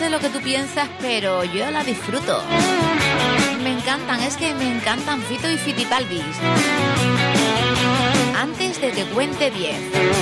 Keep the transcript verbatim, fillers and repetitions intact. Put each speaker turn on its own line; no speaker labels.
de lo que tú piensas, pero yo la disfruto. Me encantan, es que me encantan Fito y Fitipaldis. Antes de que cuente diez.